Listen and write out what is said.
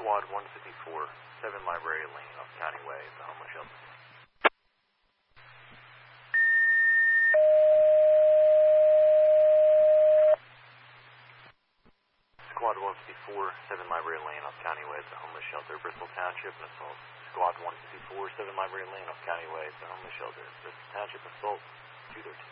Squad 154, 7 Library Lane off County Way, the homeless shelter. Squad 154, 7 Library Lane off County Way, the homeless shelter, Bristol Township, and assault. Squad 154, 7 Library Lane off County Way, the homeless shelter, Bristol Township, assault, 213.